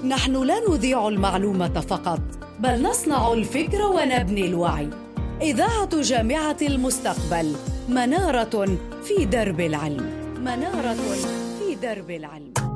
نحن لا نذيع المعلومة فقط، بل نصنع الفكر ونبني الوعي. إذاعة جامعة المستقبل، منارة في درب العلم. منارة في درب العلم.